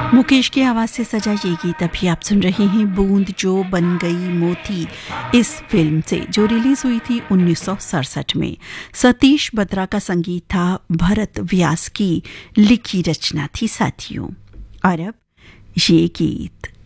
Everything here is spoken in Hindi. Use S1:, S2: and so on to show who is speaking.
S1: मुकेश की आवाज से सजा ये गीत अभी आप सुन रहे हैं बूंद जो बन गई मोती इस फिल्म से, जो रिलीज हुई थी 1967 में। सतीश बत्रा का संगीत था, भरत व्यास की लिखी रचना थी साथियों। और अब ये गीत